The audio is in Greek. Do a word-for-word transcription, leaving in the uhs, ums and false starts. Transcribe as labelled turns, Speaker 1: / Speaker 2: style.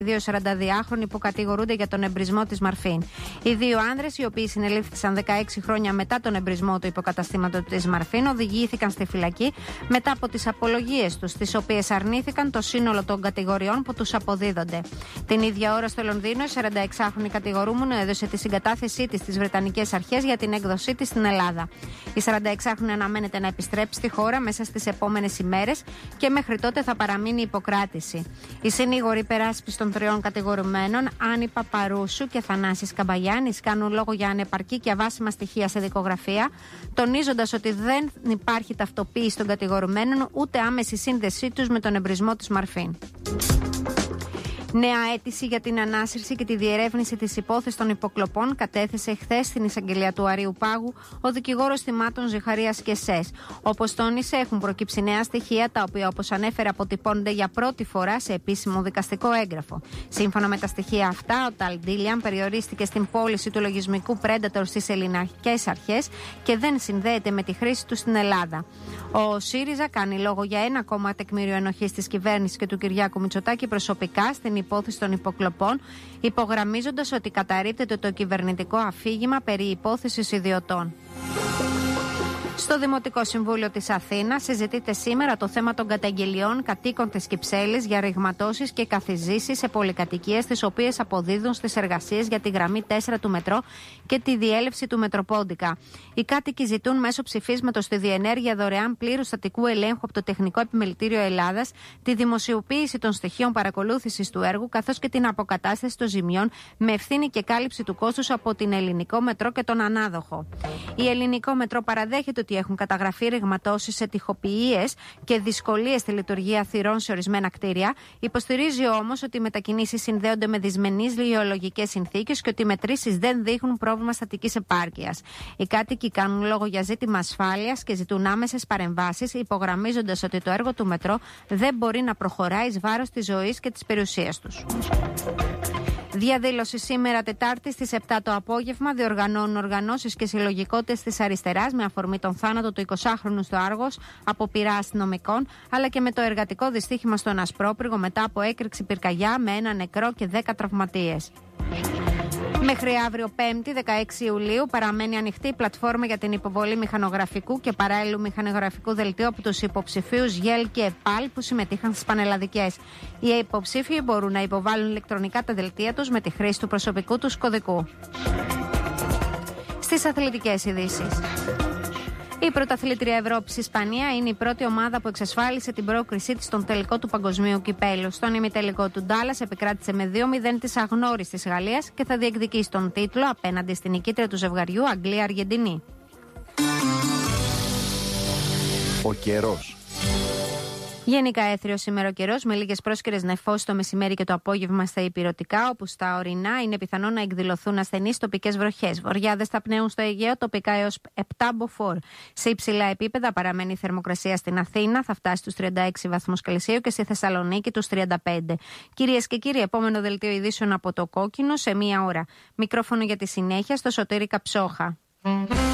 Speaker 1: δύο σαρανταδυάχρονοι που κατηγορούνται για τον εμπρισμό της Μαρφίν. Οι δύο άνδρες, οι οποίοι συνελήφθησαν δεκαέξι χρόνια μετά τον εμπρισμό του υποκαταστήματος της Μαρφίν, οδηγήθηκαν στη φυλακή μετά από τις απολογίες τους, τις οποίες αρνήθηκαν το σύνολο των κατηγοριών που τους αποδίδονται. Την ίδια ώρα στο Λονδίνο, η σαρανταεξάχρονη κατηγορούμενο έδωσε τη συγκατάθεσή της στις Βρετανικές Αρχές για την έκδοσή της στην Ελλάδα. Η σαρανταεξάχρονη αναμένεται να επιστρέψει στη χώρα μέσα στις επόμενες ημέρες και μέχρι τότε θα παραμείνει υποκράτηση. Οι συνήγοροι υπεράσπισης των τριών κατηγορουμένων, Άννη Παπαρούσου και Θανάσης Καμπαγιάννης, κάνουν λόγο για ανεπαρκή και αβάσιμα στοιχεία σε δικογραφία, τονίζοντας ότι δεν υπάρχει ταυτοποίηση των κατηγορουμένων ούτε άμεση σύνδεσή τους με τον εμπρισμό της Μαρφίν. Νέα αίτηση για την ανάσυρση και τη διερεύνηση της υπόθεσης των υποκλοπών κατέθεσε χθες στην εισαγγελία του Αρείου Πάγου ο δικηγόρος θυμάτων Ζιχαρίας Κεσές. Όπως τόνισε, έχουν προκύψει νέα στοιχεία, τα οποία, όπως ανέφερε, αποτυπώνονται για πρώτη φορά σε επίσημο δικαστικό έγγραφο. Σύμφωνα με τα στοιχεία αυτά, ο Ταλ Ντίλιαν περιορίστηκε στην πώληση του λογισμικού Predator στις ελληνικές αρχές και δεν συνδέεται με τη χρήση του στην Ελλάδα. Ο ΣΥΡΙΖΑ κάνει λόγο για ένα ακόμα τεκμήριο ενοχής της κυβέρνησης και του Κυριάκου Μητσοτάκη προσωπικά στην υπόθεση των υποκλοπών, υπογραμμίζοντας ότι καταρρίπτεται το κυβερνητικό αφήγημα περί υπόθεσης ιδιωτών. Στο Δημοτικό Συμβούλιο της Αθήνας συζητείται σήμερα το θέμα των καταγγελιών κατοίκων της Κυψέλης για ρηγματώσεις και καθιζήσεις σε πολυκατοικίες, τις οποίες αποδίδουν στις εργασίες για τη γραμμή τέσσερα του μετρό και τη διέλευση του Μετροπόντικα. Οι κάτοικοι ζητούν μέσω ψηφίσματος στη διενέργεια δωρεάν πλήρους στατικού ελέγχου από το Τεχνικό Επιμελητήριο Ελλάδας, τη δημοσιοποίηση των στοιχείων παρακολούθησης του έργου, καθώς και την αποκατάσταση των ζημιών με ευθύνη και κάλυψη του κόστους από την Ελληνικό Μετρό και τον ανάδοχο. Η Ελληνικό Μετρό παραδέχεται ότι έχουν καταγραφεί ρηγματώσεις σε τοιχοποιίες και δυσκολίες στη λειτουργία θυρών σε ορισμένα κτίρια. Υποστηρίζει όμως ότι οι μετακινήσεις συνδέονται με δυσμενείς γεωλογικές συνθήκες και ότι οι μετρήσεις δεν δείχνουν πρόβλημα στατικής επάρκειας. Οι κάτοικοι κάνουν λόγο για ζήτημα ασφάλειας και ζητούν άμεσες παρεμβάσεις, υπογραμμίζοντας ότι το έργο του μετρό δεν μπορεί να προχωράει εις βάρος της ζωής και της περιουσίας τους. Διαδήλωση σήμερα Τετάρτη στις επτά το απόγευμα διοργανώνουν οργανώσεις και συλλογικότητες της αριστεράς με αφορμή τον θάνατο του εικοσάχρονου στο Άργος από πειρά αστυνομικών, αλλά και με το εργατικό δυστύχημα στον Ασπρόπυργο μετά από έκρηξη πυρκαγιά με ένα νεκρό και δέκα τραυματίες. Μέχρι αύριο Πέμπτη, δεκαέξι Ιουλίου, παραμένει ανοιχτή η πλατφόρμα για την υποβολή μηχανογραφικού και παράλληλου μηχανογραφικού δελτίου από τους υποψηφίους ΓΕΛ και ΕΠΑΛ που συμμετείχαν στις πανελλαδικές. Οι υποψήφιοι μπορούν να υποβάλουν ηλεκτρονικά τα δελτία τους με τη χρήση του προσωπικού τους κωδικού. Στις αθλητικές ειδήσεις. Η πρωταθλήτρια Ευρώπης Ισπανία είναι η πρώτη ομάδα που εξασφάλισε την πρόκρισή της στον τελικό του Παγκοσμίου Κυπέλλου. Στον ημιτελικό του Ντάλλας επικράτησε με δύο μηδέν της αγνώριστης Γαλλίας και θα διεκδικήσει τον τίτλο απέναντι στην νικήτρια του ζευγαριού Αγγλία-Αργεντινή.
Speaker 2: Ο καιρός.
Speaker 1: Γενικά έθριο σήμερα ο καιρός, με λίγες πρόσκαιρες νεφώσεις το μεσημέρι και το απόγευμα στα ηπειρωτικά, όπου στα ορεινά είναι πιθανό να εκδηλωθούν ασθενείς τοπικές βροχές. Βοριάδες θα πνέουν στο Αιγαίο, τοπικά έως επτά μποφόρ. Σε υψηλά επίπεδα παραμένει η θερμοκρασία στην Αθήνα, θα φτάσει στους τριάντα έξι βαθμούς Κελσίου και στη Θεσσαλονίκη τους τριάντα πέντε. Κυρίες και κύριοι, επόμενο δελτίο ειδήσεων από το Κόκκινο σε μία ώρα. Μικρόφωνο για τη συνέχεια στο Σωτήρη Καψόχα.